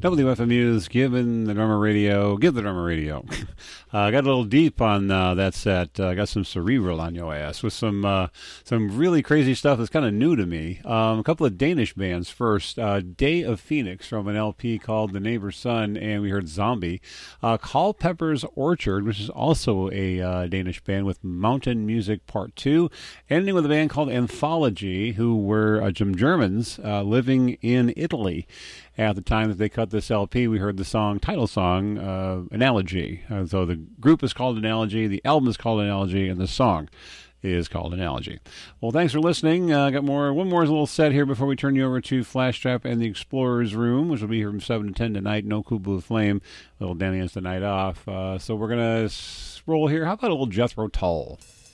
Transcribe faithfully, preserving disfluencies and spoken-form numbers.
W F M U's Giving the Drummer Radio. Give the Drummer Radio. I uh, got a little deep on uh, that set. I uh, got some cerebral on your ass with some uh, some really crazy stuff that's kind of new to me. Um, a couple of Danish bands first. Uh, Day of Phoenix from an L P called The Neighbor's Son, and we heard Zombie. Uh, Culpeper's Orchard, which is also a uh, Danish band with Mountain Music Part two. Ending with a band called Anthology, who were uh, some Germans uh, living in Italy. At the time that they cut this L P, we heard the song, title song, uh, Analogy. Uh, so the group is called Analogy, the album is called Analogy, and the song is called Analogy. Well, thanks for listening. I uh, got more, one more little set here before we turn you over to Flash Trap and the Explorer's Room, which will be here from seven to ten tonight. No Cool Blue Flame. Little Danny has the night off. Uh, so we're going to roll here. How about a little Jethro Tull?